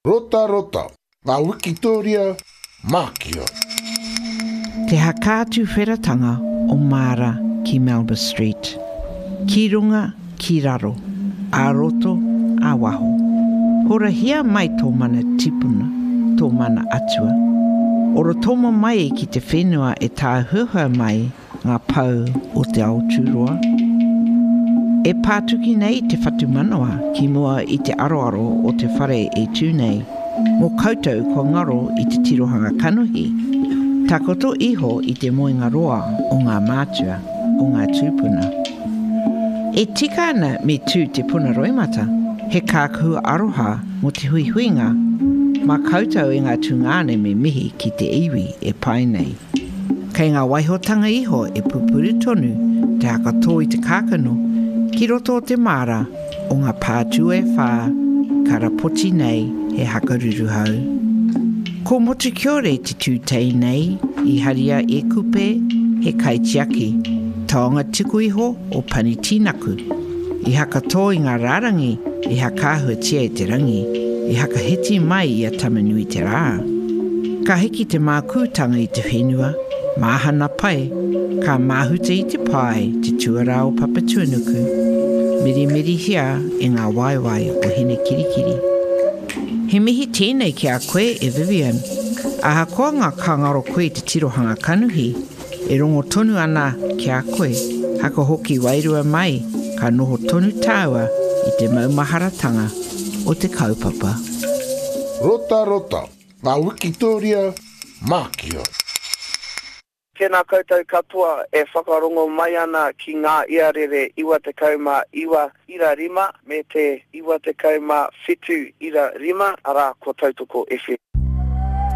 Rota rota, ngā Wikitoria Mākia. Te hakātu wheratanga o Mara ki Melba Street. Ki runga, ki raro, a roto, a waho. Horahia mai tō mana tipuna, tō mana atua. Oro tōma mai ki te whenua e tā huhua mai ngā pau o te Aotearoa. E pātuki nei te whatu manawa ki mua i te aroaro o te whare e tūnei. Mō koutou ko ngaro i te tirohanga kanohi. Takoto iho i te moenga roa o ngā mātua o ngā tūpuna. E tika ana me tū te puna roimata, he kākua aroha mo te huihuinga, mā koutou i ngā tūngane me mihi ki te iwi e pai nei. Kei ngā waihotanga iho e pupuri tonu te hakato i te kākano, ki roto o te mara o ngā pātua e whā, karapoti nei he hakaruru hau. Ko motu kiore te tūtei nei, i haria e kupe he kaitiaki, taonga tiku iho o pani tinaku. I hakato i ngā rārangi, i hakahua tia e te rangi, i hakaheti mai i a tamanui te rā. Ka hiki te mākūtanga i te whenua, māhana pai, ka māhuta i te pai te tuara o Papatuanuku. Miri hia e ngā waiwai o hene kirikiri. He mihi tēnei ki a koe e Vivian. Aha koa ngā kāngaro koe te tirohanga kanuhi. E rongo tonu ana ki a koe. Haka hoki wairua mai ka noho tonu tāua i te maumaharatanga o te kaupapa. Rota rota, ngā Wikitoria Mākia. Tēnā koutou katoa e whakarongo mai ana ki ngā iarere 22 ira rima me te 25 ira rima ara ko tautoko FM.